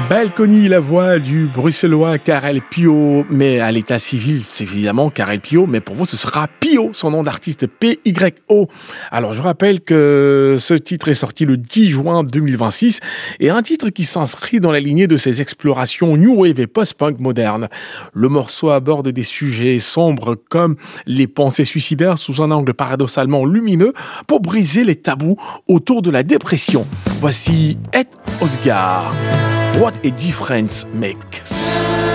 Balkany, la voix du bruxellois Karel Pio, mais à l'état civil, c'est évidemment Karel Pio, mais pour vous, ce sera Pio, son nom d'artiste P-Y-O. Alors, je rappelle que ce titre est sorti le 10 juin 2026 et un titre qui s'inscrit dans la lignée de ses explorations new wave et post-punk moderne. Le morceau aborde des sujets sombres comme les pensées suicidaires sous un angle paradoxalement lumineux pour briser les tabous autour de la dépression. Voici Ed Osgar. What a difference makes.